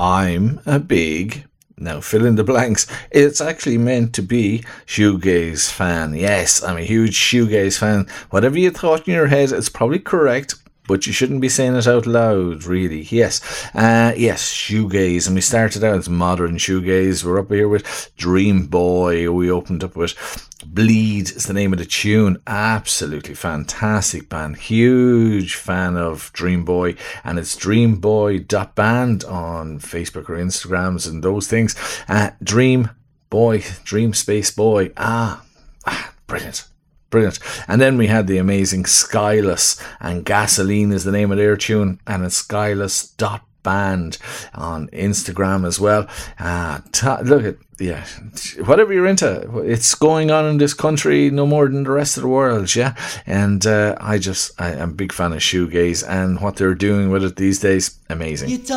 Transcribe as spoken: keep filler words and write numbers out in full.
I'm a big, now fill in the blanks. It's actually meant to be shoegaze fan. Yes, I'm a huge shoegaze fan. Whatever you thought in your head, it's probably correct, but you shouldn't be saying it out loud, really. Yes, uh, yes, shoegaze. And we started out as modern shoegaze. We're up here with Dream Boy. We opened up with Bleed is the name of the tune. Absolutely fantastic band. Huge fan of Dream Boy. And it's dream boy dot band on Facebook or Instagrams and those things. Uh, Dream Boy, Dream Space Boy. Ah, ah brilliant. Brilliant. And then we had the amazing Skyless, and Gasoline is the name of their tune, and it's skyless dot band on Instagram as well. Uh, t- look at, yeah, whatever you're into, it's going on in this country no more than the rest of the world, yeah. And uh, I just, I am a big fan of shoegaze, and what they're doing with it these days, amazing.